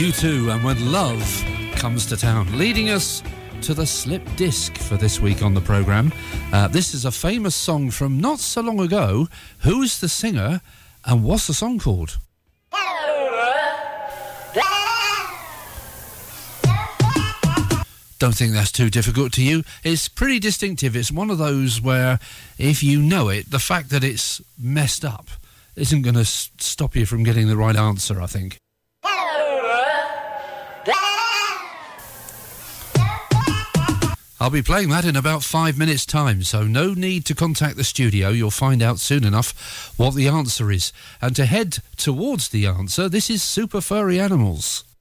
U2 and When Love Comes to Town, leading us to the slip disc for this week on the programme. This is a famous song from not so long ago. Who's the singer and what's the song called? Don't think that's too difficult to you. It's pretty distinctive. It's one of those where if you know it, the fact that it's messed up isn't going to stop you from getting the right answer, I think. I'll be playing that in about 5 minutes' time, so no need to contact the studio. You'll find out soon enough what the answer is. And to head towards the answer, this is Super Furry Animals.